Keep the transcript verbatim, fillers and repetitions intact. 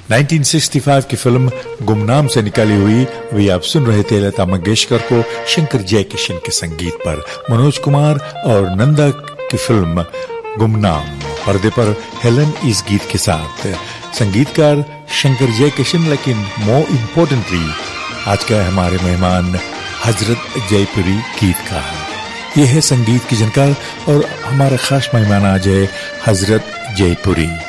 उन्नीस सौ पैंसठ की फिल्म गुमनाम से निकाली हुई वे आप सुन रहे थे लता मंगेशकर को शंकर जयकिशन के संगीत पर। मनोज कुमार और नंदा की फिल्म गुमनाम, पर्दे पर हेलन इस गीत के साथ। संगीतकार शंकर जयकिशन, लेकिन मोर इम्पोर्टेंटली आज का हमारे मेहमान हजरत जयपुरी गीतकार। ये है संगीत की जानकार और हमारा खास मेहमान आज है हजरत जयपुरी।